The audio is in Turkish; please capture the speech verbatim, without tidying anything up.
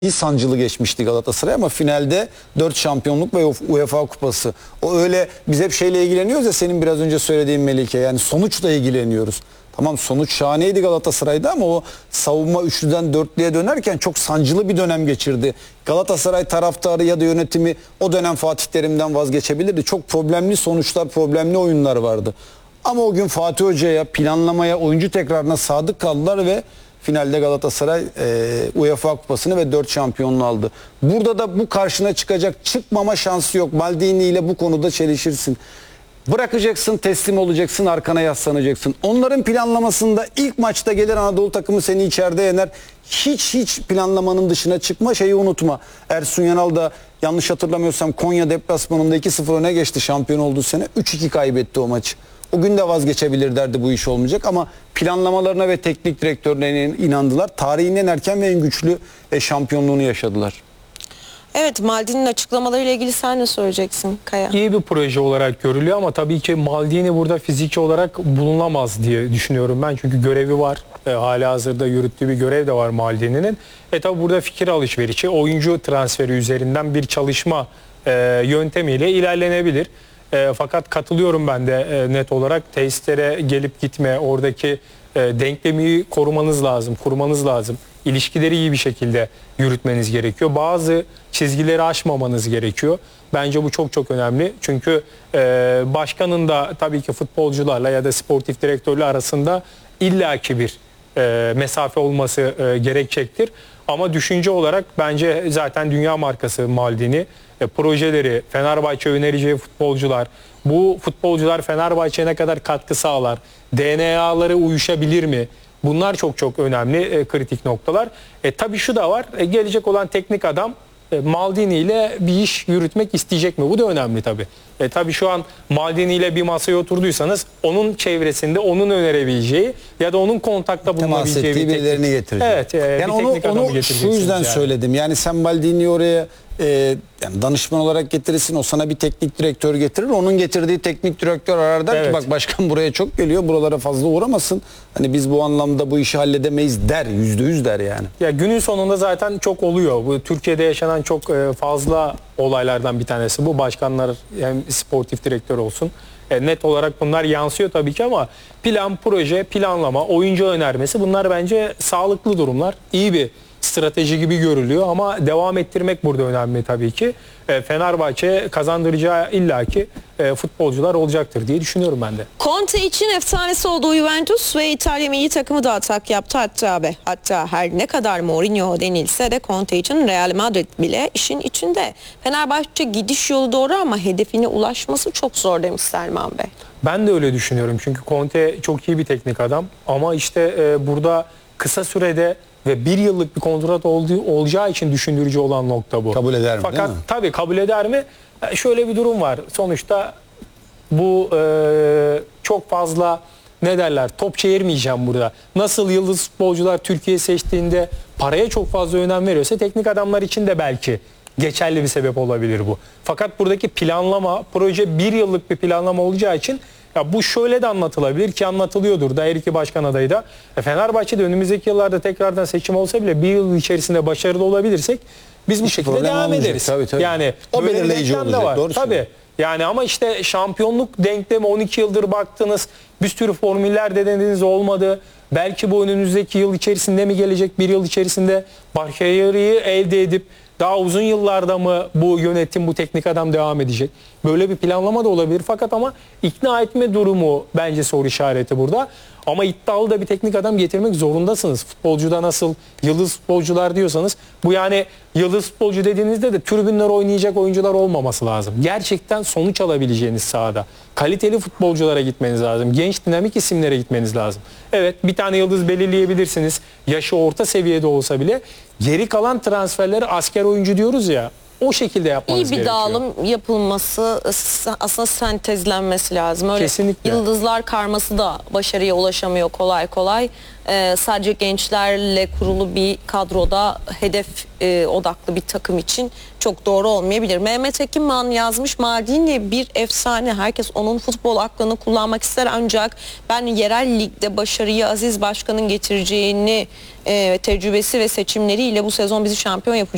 İyi sancılı geçmişti Galatasaray ama finalde dört şampiyonluk ve UEFA kupası. O öyle biz hep şeyle ilgileniyoruz ya, senin biraz önce söylediğin Melike, yani sonuçla ilgileniyoruz. Tamam, sonuç şahaneydi Galatasaray'da ama o savunma üçlüden dörtlüye dönerken çok sancılı bir dönem geçirdi. Galatasaray taraftarı ya da yönetimi o dönem Fatih Terim'den vazgeçebilirdi. Çok problemli sonuçlar, problemli oyunlar vardı. Ama o gün Fatih Hoca'ya, planlamaya, oyuncu tekrarına sadık kaldılar ve finalde Galatasaray e, UEFA kupasını ve dört şampiyonluğu aldı. Burada da bu karşına çıkacak, çıkmama şansı yok. Maldini ile bu konuda çelişirsin. Bırakacaksın, teslim olacaksın, arkana yaslanacaksın. Onların planlamasında ilk maçta gelir Anadolu takımı seni içeride yener. Hiç hiç planlamanın dışına çıkma, şeyi unutma. Ersun Yanal da yanlış hatırlamıyorsam Konya deplasmanında iki sıfır öne geçti şampiyon olduğu sene. üç iki kaybetti o maçı. O gün de vazgeçebilir derdi, bu iş olmayacak ama planlamalarına ve teknik direktörlerine inandılar. Tarihin en erken ve en güçlü şampiyonluğunu yaşadılar. Evet, Maldini'nin açıklamalarıyla ilgili sen ne söyleyeceksin Kaya? İyi bir proje olarak görülüyor ama tabii ki Maldini burada fiziki olarak bulunamaz diye düşünüyorum ben. Çünkü görevi var. E, halihazırda yürüttüğü bir görev de var Maldini'nin. E tabii burada fikir alışverişi, oyuncu transferi üzerinden bir çalışma e, yöntemiyle ilerlenebilir. E, fakat katılıyorum ben de e, net olarak tesislere gelip gitme, oradaki e, denklemi korumanız lazım, kurmanız lazım. İlişkileri iyi bir şekilde yürütmeniz gerekiyor. Bazı çizgileri aşmamanız gerekiyor. Bence bu çok çok önemli. Çünkü e, başkanın da tabii ki futbolcularla ya da sportif direktörle arasında illaki bir e, mesafe olması e, gerekecektir. Ama düşünce olarak bence zaten dünya markası Maldini. E, projeleri, Fenerbahçe önereceği futbolcular, bu futbolcular Fenerbahçe'ye ne kadar katkı sağlar, D N A'ları uyuşabilir mi? Bunlar çok çok önemli, e, kritik noktalar. E, tabii şu da var, e, gelecek olan teknik adam e, Maldini ile bir iş yürütmek isteyecek mi? Bu da önemli tabii. E, tabii şu an Maldini ile bir masaya oturduysanız onun çevresinde onun önerebileceği ya da onun kontakta bulunabileceği bir birilerini getirecek. Evet, e, yani bir onu, onu şu yüzden yani. söyledim. Yani sen Maldini'yi oraya e, yani danışman olarak getirirsin, o sana bir teknik direktör getirir. Onun getirdiği teknik direktör arar der evet. ki bak başkan buraya çok geliyor, buralara fazla uğramasın. Hani biz bu anlamda bu işi halledemeyiz der, yüzde yüz der yani. Ya günün sonunda zaten çok oluyor. Bu Türkiye'de yaşanan çok fazla olaylardan bir tanesi bu. Başkanlar hem sportif direktör olsun. E, net olarak bunlar yansıyor tabii ki ama plan, proje, planlama, oyuncu önermesi, bunlar bence sağlıklı durumlar. İyi bir strateji gibi görülüyor ama devam ettirmek burada önemli tabii ki. E, Fenerbahçe kazandıracağı illaki e, futbolcular olacaktır diye düşünüyorum ben de. Conte için efsanesi olduğu Juventus ve İtalya milli takımı da atak yaptı hatta be. Hatta her ne kadar Mourinho denilse de Conte için Real Madrid bile işin içinde. Fenerbahçe gidiş yolu doğru ama hedefine ulaşması çok zor demiş Selman Bey. Ben de öyle düşünüyorum çünkü Conte çok iyi bir teknik adam ama işte e, burada kısa sürede ve bir yıllık bir kontrat olduğu, olacağı için düşündürücü olan nokta bu. Kabul eder mi? Fakat tabii kabul eder mi? Şöyle bir durum var. Sonuçta bu e, çok fazla ne derler, top çevirmeyeceğim burada. Nasıl yıldız futbolcular Türkiye seçtiğinde paraya çok fazla önem veriyorsa teknik adamlar için de belki geçerli bir sebep olabilir bu. Fakat buradaki planlama, proje bir yıllık bir planlama olacağı için ya bu şöyle de anlatılabilir ki anlatılıyordur da her iki başkan adayı da. E Fenerbahçe'de önümüzdeki yıllarda tekrardan seçim olsa bile bir yıl içerisinde başarılı olabilirsek biz bu Hiç şekilde devam olmayacak. ederiz. Tabii, tabii. Yani o belirleyici olacak. var. Doğru tabii. Yani ama işte şampiyonluk denklemi on iki yıldır baktınız. Bir sürü formüller de denediniz, olmadı. Belki bu önümüzdeki yıl içerisinde mi gelecek, bir yıl içerisinde başarıyı elde edip daha uzun yıllarda mı bu yönetim, bu teknik adam devam edecek? Böyle bir planlama da olabilir. Fakat ama ikna etme durumu bence soru işareti burada. Ama iddialı da bir teknik adam getirmek zorundasınız. Futbolcuda nasıl yıldız futbolcular diyorsanız, bu yani yıldız futbolcu dediğinizde de tribünler oynayacak oyuncular olmaması lazım. Gerçekten sonuç alabileceğiniz sahada kaliteli futbolculara gitmeniz lazım. Genç dinamik isimlere gitmeniz lazım. Evet, bir tane yıldız belirleyebilirsiniz. Yaşı orta seviyede olsa bile geri kalan transferleri asker oyuncu diyoruz ya. O şekilde yapmanız gerekiyor. İyi bir gerekiyor. dağılım yapılması, aslında sentezlenmesi lazım. Öyle Kesinlikle. Yıldızlar karması da başarıya ulaşamıyor kolay kolay. Ee, sadece gençlerle kurulu bir kadroda hedef e, odaklı bir takım için çok doğru olmayabilir. Mehmet Ekinman yazmış, Maldini bir efsane. Herkes onun futbol aklını kullanmak ister ancak ben yerel ligde başarıyı Aziz Başkan'ın getireceğini, e, tecrübesi ve seçimleriyle bu sezon bizi şampiyon yapacak